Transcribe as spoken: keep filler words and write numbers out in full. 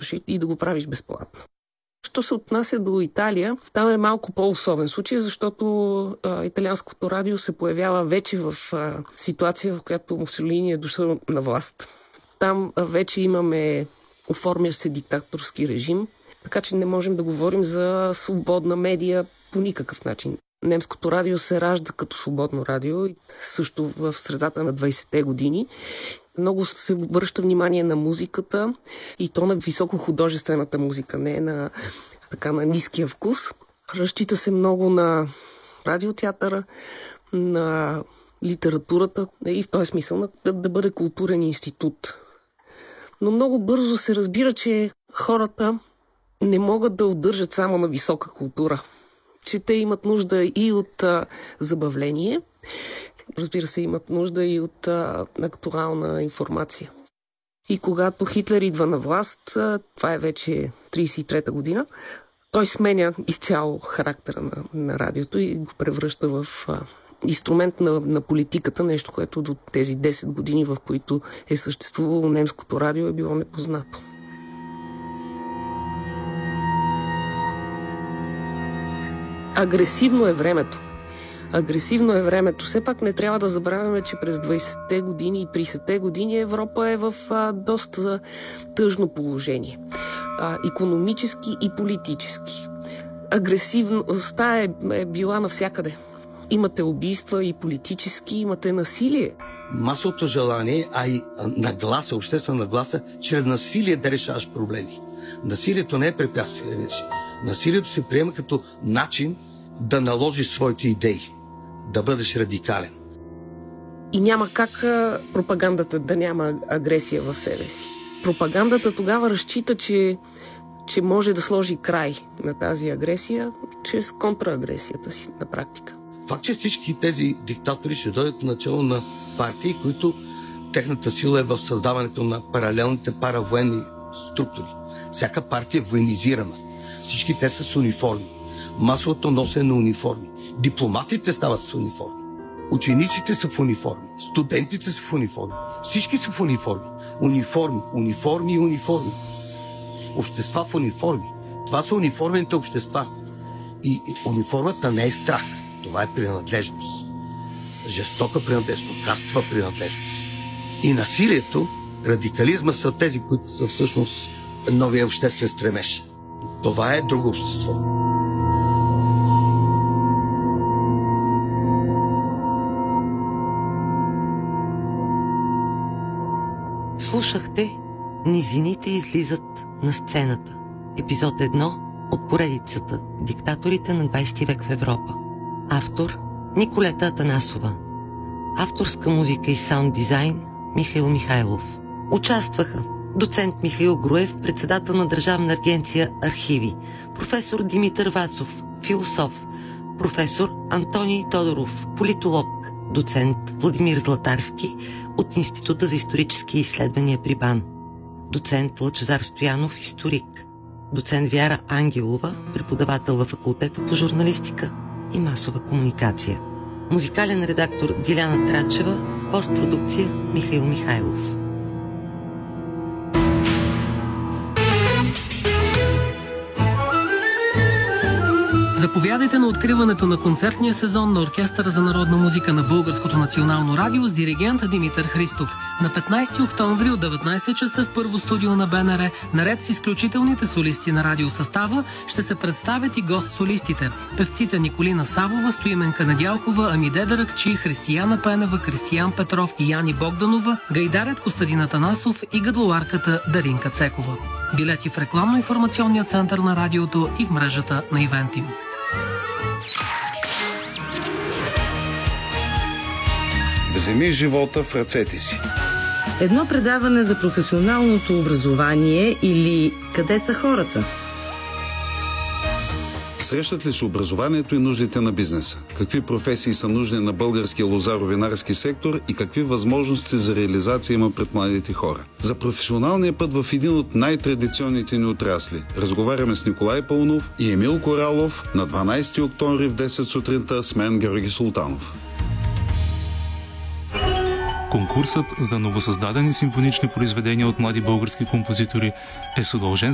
участваш и да го правиш безплатно. Що се отнася до Италия, там е малко по-особен случай, защото а, италианското радио се появява вече в а, ситуация, в която Мусолини е дошъл на власт. Там а, вече имаме оформящ се диктаторски режим, така че не можем да говорим за свободна медия по никакъв начин. Немското радио се ражда като свободно радио, също в средата на двайсетте години. Много се обръща внимание на музиката и то на високохудожествената музика, не на, така, на ниския вкус. Разчита се много на радиотеатъра, на литературата и в този смисъл да, да бъде културен институт. Но много бързо се разбира, че хората не могат да удържат само на висока култура. Че те имат нужда и от а, забавление, разбира се, имат нужда и от а, актуална информация. И когато Хитлер идва на власт, а, това е вече трийсет и трета година, той сменя изцяло характера на, на радиото и го превръща в а, инструмент на, на политиката, нещо, което до тези десет години, в които е съществувало немското радио, е било непознато. Агресивно е времето. Агресивно е времето. Все пак не трябва да забравяме, че през двайсетте години и трийсетте години Европа е в а, доста тъжно положение. А, икономически и политически. Агресивността е, е била навсякъде. Имате убийства и политически, имате насилие. Масовото желание, а и нагласа, обществена нагласа, чрез насилие да решаваш проблеми. Насилието не е препятствие. Насилието се приема като начин да наложиш своите идеи, да бъдеш радикален. И няма как а, пропагандата да няма агресия в себе си. Пропагандата тогава разчита, че, че може да сложи край на тази агресия чрез контраагресията си на практика. Факт, че всички тези диктатори ще дойдат начало на партии, които техната сила е в създаването на паралелните паравоенни структури. Всяка партия е военизирана. Всички те са с униформи. Масовото носене на униформи. Дипломатите стават с униформи. Учениците са в униформи. Студентите са в униформи. Всички са в униформи. Униформи, униформи и униформи. Общества в униформи. Това са униформените общества. И униформата не е страх. Това е принадлежност. Жестока принадлежност, кастова принадлежност. И насилието, радикализма са тези, които са всъщност новия обществен стремеж. Това е друго общество. Слушахте "Низините излизат на сцената", епизод едно от поредицата "Диктаторите на двайсети век в Европа". Автор Николета Атанасова. Авторска музика и саунд дизайн Михаил Михайлов. Участваха доцент Михаил Груев, председател на Държавна агенция "Архиви", професор Димитър Вацов, философ, професор Антоний Тодоров, политолог, доцент Владимир Златарски от Института за исторически изследвания при БАН, доцент Лъчезар Стоянов, историк, доцент Вяра Ангелова, преподавател във факултета по журналистика и масова комуникация. Музикален редактор Диляна Трачева, постпродукция Михаил Михайлов. Заповядайте на откриването на концертния сезон на Оркестъра за народна музика на Българското национално радио с диригент Димитър Христов. На петнайсети октомври от деветнайсет часа в първо студио на БНР, наред с изключителните солисти на радиосъстава, ще се представят и гост-солистите. Певците Николина Савова, Стоименка Недялкова, Амиде Даракчи, Християна Пенева, Кристиян Петров и Яни Богданова, гайдарят Костадин Атанасов и гадлоарката Даринка Цекова. Билети в рекламно-информационния център на радиото и в мрежата на Ивентим. Вземи живота в ръцете си. Едно предаване за професионалното образование или "Къде са хората?" Срещат ли се образованието и нуждите на бизнеса? Какви професии са нужни на българския лозаро-винарски сектор и какви възможности за реализация има пред младите хора? За професионалния път в един от най-традиционните ни отрасли разговаряме с Николай Паунов и Емил Коралов на дванайсети октомври в десет сутринта с мен, Георги Султанов. Конкурсът за новосъздадени симфонични произведения от млади български композитори е с удължен